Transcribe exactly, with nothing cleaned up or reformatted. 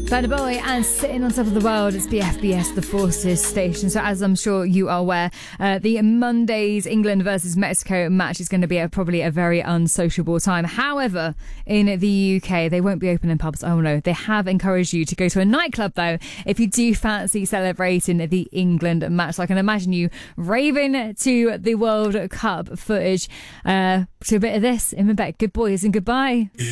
Bad Boy and Sitting on Top of the World. It's B F B S, the Forces station. So as I'm sure you are aware, uh, the Monday's England versus Mexico match is going to be a, probably a very unsociable time. However, in the U K, they won't be open in pubs. Oh no, they have encouraged you to go to a nightclub though if you do fancy celebrating the England match. So I can imagine you raving to the World Cup footage uh, to a bit of this in Mabek. Good boys and goodbye.